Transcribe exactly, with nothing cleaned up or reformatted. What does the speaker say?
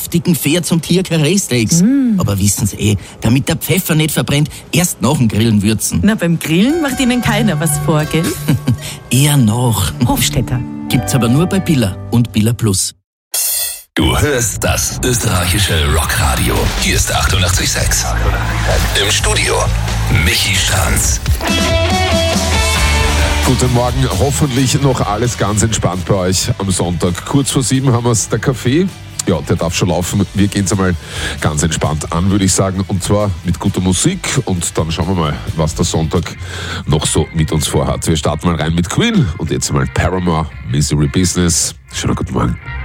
saftigen Pferd zum Tierkarree-Steaks. Mm. Aber wissen Sie eh, damit der Pfeffer nicht verbrennt, erst nach dem Grillen würzen. Na, beim Grillen macht Ihnen keiner was vor, gell? Eher noch. Hofstetter. Gibt's aber nur bei Billa und Billa Plus. Du hörst das österreichische Rockradio. Hier ist achtundachtzig Komma sechs. Im Studio Michi Stranz. Guten Morgen, hoffentlich noch alles ganz entspannt bei euch am Sonntag. Kurz vor sieben haben wir es, der Kaffee. Ja, der darf schon laufen. Wir gehen es einmal ganz entspannt an, würde ich sagen. Und zwar mit guter Musik. Und dann schauen wir mal, was der Sonntag noch so mit uns vorhat. Wir starten mal rein mit Queen. Und jetzt einmal Paramore, Misery Business. Schönen guten Morgen.